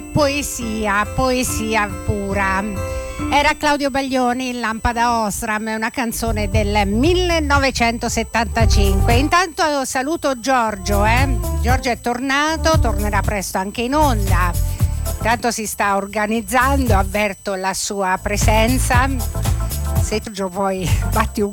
è poesia pura. Era Claudio Baglioni, Lampada Osram, è una canzone del 1975. Intanto saluto Giorgio, Giorgio è tornato, tornerà presto anche in onda. Intanto si sta organizzando, avverto la sua presenza. Se Giorgio poi batti un